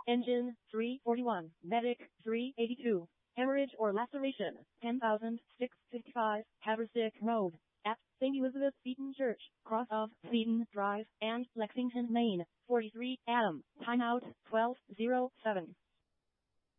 Engine 341. Medic 382. Hemorrhage or laceration 10,655. Haverstick Road at St. Elizabeth Seton Church, cross of Seton Drive and Lexington, Maine. 43 Adam. Timeout 12:07.